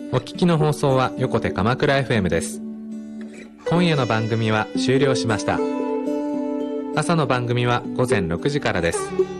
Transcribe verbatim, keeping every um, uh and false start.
お聞きの放送は横手鎌倉 エフエム です。今夜の番組は終了しました。朝の番組はごぜんろくじからです。